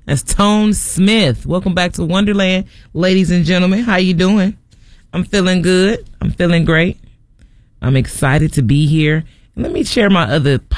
That's Tone Smith. Welcome back to Wonderland, ladies and gentlemen. How you doing? I'm feeling good. I'm feeling great. I'm excited to be here. Let me share my other